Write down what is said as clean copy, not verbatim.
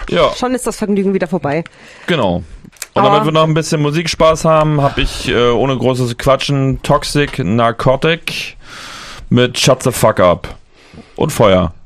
Ja. Schon ist das Vergnügen wieder vorbei. Genau. Und damit wir noch ein bisschen Musikspaß haben, habe ich ohne großes Quatschen Toxic Narcotic mit Shut the Fuck Up und Feuer.